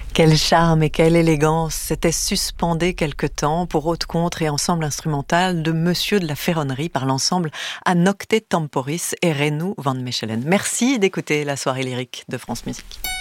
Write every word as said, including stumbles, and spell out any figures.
Quel charme et quelle élégance s'était suspendé quelque temps pour haute contre et ensemble instrumental de Monsieur de la Ferronnerie par l'ensemble A Nocte Temporis et Renu van Mechelen. Merci d'écouter la soirée lyrique de France Musique.